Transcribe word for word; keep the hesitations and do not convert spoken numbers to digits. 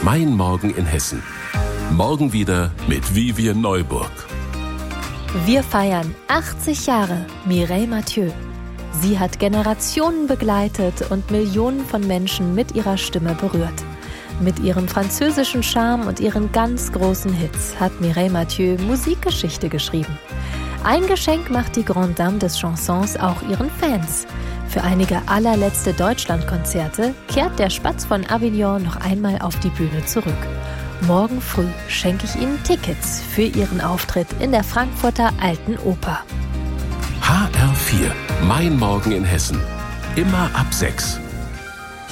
Mein Morgen in Hessen. Morgen wieder mit Vivian Neuburg. Wir feiern achtzig Jahre Mireille Mathieu. Sie hat Generationen begleitet und Millionen von Menschen mit ihrer Stimme berührt. Mit ihrem französischen Charme und ihren ganz großen Hits hat Mireille Mathieu Musikgeschichte geschrieben. Ein Geschenk macht die Grande Dame des Chansons auch ihren Fans. Für einige allerletzte Deutschlandkonzerte kehrt der Spatz von Avignon noch einmal auf die Bühne zurück. Morgen früh schenke ich Ihnen Tickets für Ihren Auftritt in der Frankfurter Alten Oper. H R vier. Mein Morgen in Hessen. Immer ab sechs.